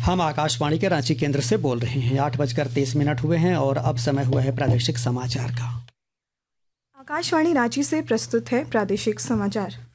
हम आकाशवाणी के रांची केंद्र से बोल रहे हैं। 8:23 हुए हैं और अब समय हुआ है प्रादेशिक समाचार का। आकाशवाणी रांची से प्रस्तुत है प्रादेशिक समाचार।